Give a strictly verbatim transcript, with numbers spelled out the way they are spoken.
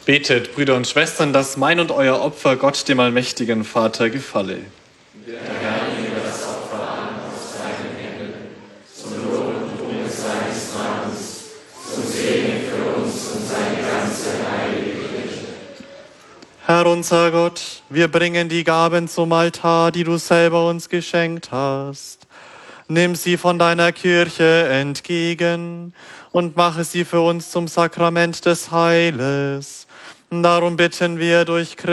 Betet, Brüder und Schwestern, dass mein und euer Opfer Gott, dem allmächtigen Vater, gefalle. Wir ergreifen das Opfer an aus deinen Händen, zum Lob und Ruhm seines Namens, zum Segen für uns und seine ganze heilige Kirche. Herr unser Gott, wir bringen die Gaben zum Altar, die du selber uns geschenkt hast. Nimm sie von deiner Kirche entgegen und mache sie für uns zum Sakrament des Heiles. Darum bitten wir durch Christus,